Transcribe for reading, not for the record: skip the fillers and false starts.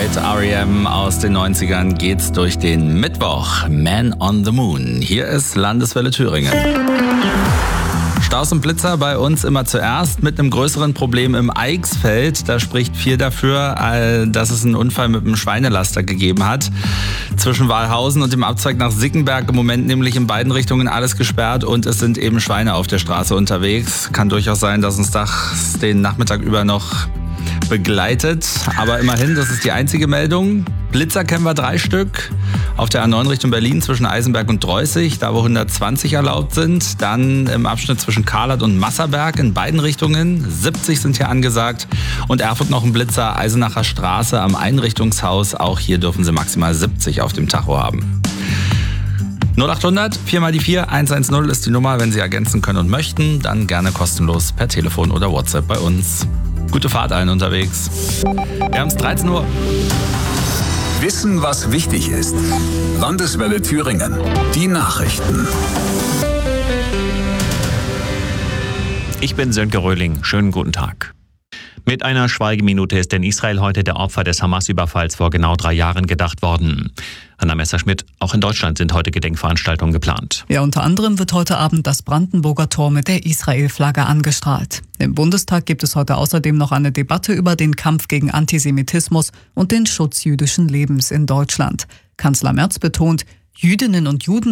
Night, R.E.M. aus den 90ern geht's durch den Mittwoch. Man on the Moon. Hier ist Landeswelle Thüringen. Staus und Blitzer bei uns immer zuerst mit einem größeren Problem im Eichsfeld. Da spricht viel dafür, dass es einen Unfall mit einem Schweinelaster gegeben hat. Zwischen Walhausen und dem Abzweig nach Sickenberg im Moment nämlich in beiden Richtungen alles gesperrt und es sind eben Schweine auf der Straße unterwegs. Kann durchaus sein, dass uns das den Nachmittag über noch begleitet. Aber immerhin, das ist die einzige Meldung. Blitzer kennen wir 3 Stück. Auf der A9 Richtung Berlin zwischen Eisenberg und Dreußig, da wo 120 erlaubt sind. Dann im Abschnitt zwischen Karlat und Masserberg in beiden Richtungen. 70 sind hier angesagt. Und Erfurt noch ein Blitzer, Eisenacher Straße am Einrichtungshaus. Auch hier dürfen Sie maximal 70 auf dem Tacho haben. 0800 4x4 110 ist die Nummer. Wenn Sie ergänzen können und möchten, dann gerne kostenlos per Telefon oder WhatsApp bei uns. Gute Fahrt allen unterwegs. Wir haben es 13 Uhr. Wissen, was wichtig ist. Landeswelle Thüringen. Die Nachrichten. Ich bin Sönke Röhling. Schönen guten Tag. Mit einer Schweigeminute ist in Israel heute der Opfer des Hamas-Überfalls vor genau 3 Jahren gedacht worden. Anna Messerschmidt, auch in Deutschland sind heute Gedenkveranstaltungen geplant. Ja, unter anderem wird heute Abend das Brandenburger Tor mit der Israel-Flagge angestrahlt. Im Bundestag gibt es heute außerdem noch eine Debatte über den Kampf gegen Antisemitismus und den Schutz jüdischen Lebens in Deutschland. Kanzler Merz betont, Jüdinnen und Juden